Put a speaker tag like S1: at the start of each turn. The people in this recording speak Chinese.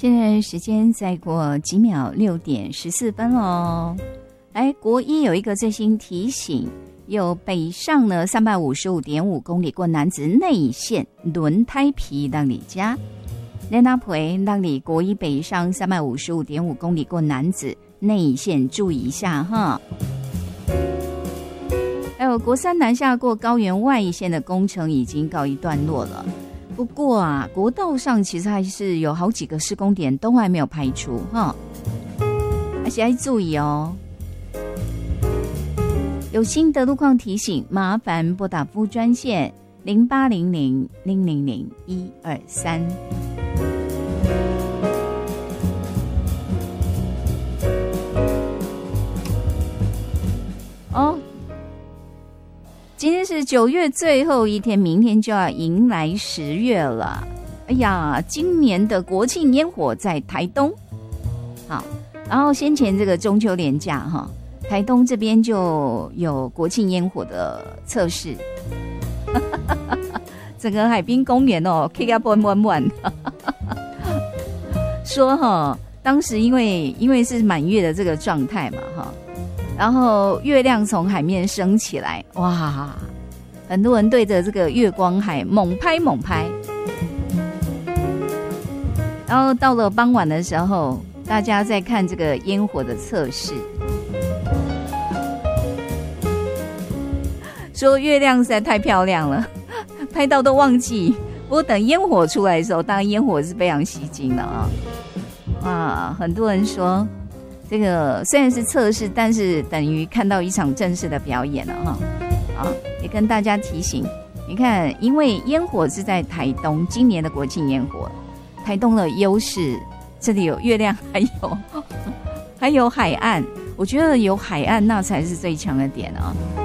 S1: 现在时间再过几秒6:14喽。来，国一有一个最新提醒，有北上呢355.5公里过男子内线轮胎皮让你加，连拿陪让你国一北上355.5公里过男子内线注意一下哈。还有国三南下过高原外线的工程已经告一段落了。不过啊，国道上其实还是有好几个施工点都还没有排除哈，而且要注意哦。有新的路况提醒，麻烦拨打服务专线0800-000-123。哦。今天是9月最后一天，明天就要迎来10月了。哎呀，今年的国庆烟火在台东。好，然后先前这个中秋连假哈，台东这边就有国庆烟火的测试。整个海滨公园哦 ，K 个满满满。说哈，当时因为是满月的这个状态嘛哈。然后月亮从海面升起来，哇！很多人对着这个月光海猛拍猛拍。然后到了傍晚的时候，大家在看这个烟火的测试，说月亮实在太漂亮了，拍到都忘记。不过等烟火出来的时候，当然烟火是非常吸睛的啊！哇，很多人说。这个虽然是测试，但是等于看到一场正式的表演了哈。啊，也跟大家提醒，你看，因为烟火是在台东，今年的国庆烟火，台东的优势，这里有月亮，还有海岸，我觉得有海岸那才是最强的点啊。